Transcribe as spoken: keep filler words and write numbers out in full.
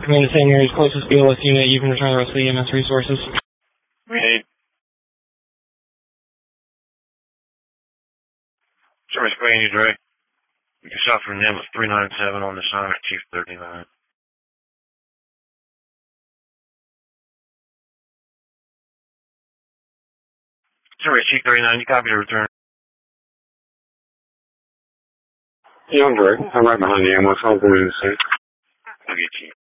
Command to Saint Mary's closest B L S unit. You can return the rest of the E M S resources. Read. Service Queen, you direct. You can shot from them at three nine seven on the Sonic Chief thirty-nine. Service Chief thirty-nine, you copy the return. Yeah, I'm direct. I'm right behind the ambulance. I'll go in and see. Okay, Chief.